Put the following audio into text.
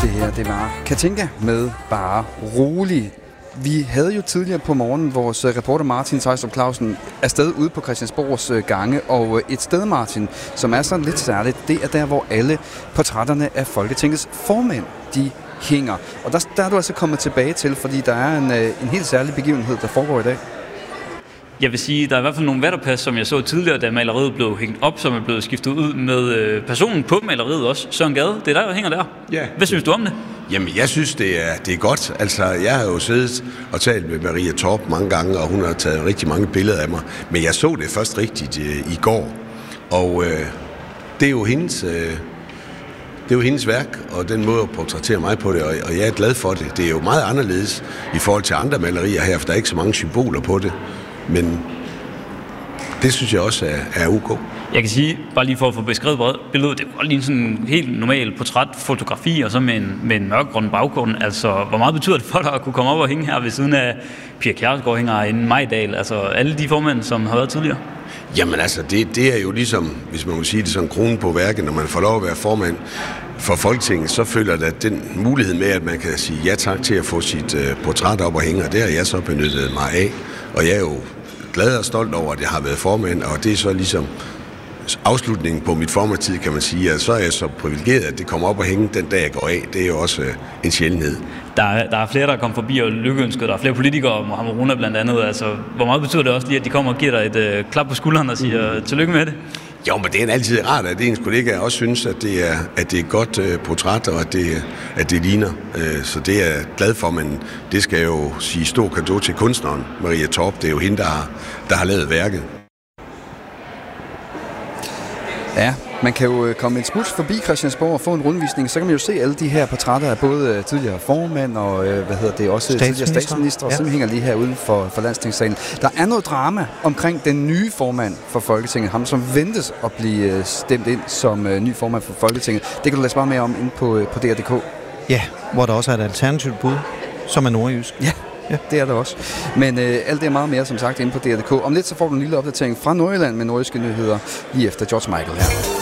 Det her, det var Katinka med Bare Rolig. Vi havde jo tidligere på morgenen vores reporter Martin Theisstrup Clausen afsted ude på Christiansborgs gange, og et sted, Martin, som er sådan lidt særligt, det er der, hvor alle portrætterne af Folketingets formænd, de hænger. Og der er du altså kommet tilbage til, fordi der er en helt særlig begivenhed, der foregår i dag. Jeg vil sige, der er i hvert fald nogle vatterpas, som jeg så tidligere, da maleriet blev hængt op, som er blevet skiftet ud med personen på maleriet også. Søren Gade, det er der, der hænger der. Ja. Hvad synes du om det? Jamen, jeg synes, det er godt. Altså, jeg har jo siddet og talt med Maria Torp mange gange, og hun har taget rigtig mange billeder af mig. Men jeg så det først rigtigt i går. Og det er jo hendes værk, og den måde at portrættere mig på det, og jeg er glad for det. Det er jo meget anderledes i forhold til andre malerier her, for der er ikke så mange symboler på det. Men det synes jeg også er ok. Jeg kan sige, bare lige for at få beskrevet billedet, det er jo lige sådan en helt normal portrætfotografi, og så med en mørkgrøn baggrund. Altså, hvor meget betyder det for dig at kunne komme op og hænge her ved siden af Pia Kjærsgaard hænger en Majdal, altså alle de formænd, som har været tidligere? Jamen altså, det er jo ligesom, hvis man må sige det, sådan kronen på værket, når man får lov at være formand for Folketinget, så føler det, at den mulighed med, at man kan sige ja tak til at få sit portræt op og hænge, og det har jeg så benyttet mig af. Og jeg er jo glad og stolt over, at jeg har været formand, og det er så ligesom afslutningen på mit formandtid, kan man sige, at så er jeg så privilegeret, at det kommer op og hænge den dag, jeg går af. Det er jo også en sjældenhed. Der er flere, der kommer forbi og lykkeønsker. Der er flere politikere, Mohamed Rona blandt andet. Altså, hvor meget betyder det også lige, at de kommer og giver dig et klap på skulderen og siger tillykke med det? Jo, men det er altid rart, at ens kollegaer også synes, at det er et godt portræt, og at det ligner. Så det er jeg glad for, men det skal jo sige stor cadeau til kunstneren, Maria Torp. Det er jo hende, der har lavet værket. Ja, man kan jo komme et smut forbi Christiansborg og få en rundvisning, så kan man jo se alle de her portrætter af både tidligere formand og også tidligere statsminister, ja. Som hænger lige her uden for Landstingssalen. Der er noget drama omkring den nye formand for Folketinget, ham som ventes at blive stemt ind som ny formand for Folketinget. Det kan du læse meget mere om inde på DR.dk. Ja, hvor der også er et alternativt bud, som er nordjysk. Ja. Ja, det er der også. Men alt det er meget mere, som sagt, inde på DR.dk. Om lidt så får du en lille opdatering fra Nordjylland med nordjyske nyheder lige efter George Michael her.